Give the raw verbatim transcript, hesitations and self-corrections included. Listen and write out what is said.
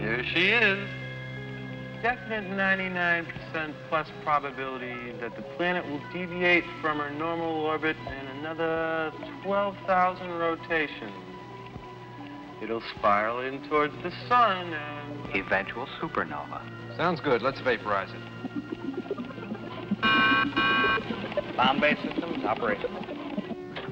There she is. Definite ninety-nine percent plus probability that the planet will deviate from her normal orbit in another twelve thousand rotations. It'll spiral in towards the sun and... Eventual supernova. Sounds good. Let's vaporize it. Bomb-based systems operational.